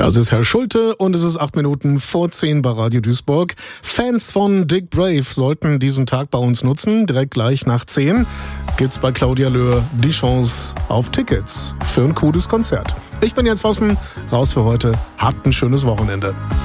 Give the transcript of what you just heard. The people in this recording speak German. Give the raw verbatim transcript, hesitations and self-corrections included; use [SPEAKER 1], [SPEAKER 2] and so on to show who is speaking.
[SPEAKER 1] Das ist Herr Schulte und es ist acht Minuten vor zehn bei Radio Duisburg. Fans von Dick Brave sollten diesen Tag bei uns nutzen. Direkt gleich nach zehn gibt's bei Claudia Löhr die Chance auf Tickets für ein cooles Konzert. Ich bin Jens Vossen, raus für heute. Habt ein schönes Wochenende.